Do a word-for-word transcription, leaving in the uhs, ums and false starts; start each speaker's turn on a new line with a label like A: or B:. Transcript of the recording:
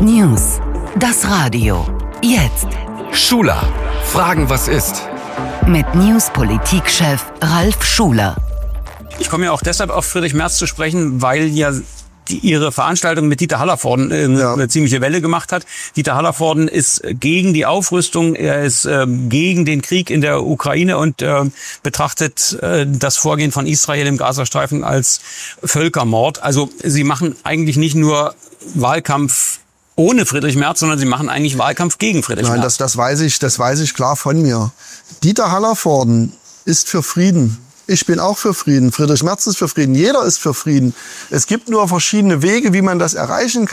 A: News. Das Radio. Jetzt.
B: Schuler. Fragen, was ist?
A: Mit News-Politikchef Ralf Schuler.
C: Ich komme ja auch deshalb auf Friedrich Merz zu sprechen, weil ja die, ihre Veranstaltung mit Dieter Hallervorden äh, ja. eine ziemliche Welle gemacht hat. Dieter Hallervorden ist gegen die Aufrüstung, er ist äh, gegen den Krieg in der Ukraine und äh, betrachtet äh, das Vorgehen von Israel im Gazastreifen als Völkermord. Also sie machen eigentlich nicht nur Wahlkampf ohne Friedrich Merz, sondern sie machen eigentlich Wahlkampf gegen Friedrich
D: Nein,
C: Merz.
D: das, das weiß ich, das weiß ich klar von mir. Dieter Hallervorden ist für Frieden. Ich bin auch für Frieden. Friedrich Merz ist für Frieden. Jeder ist für Frieden. Es gibt nur verschiedene Wege, wie man das erreichen kann.